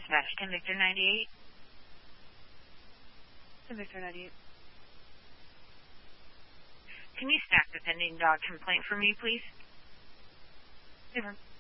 dispatch to Victor 98. To Victor 98. Can you stack the pending dog complaint for me, please? Different.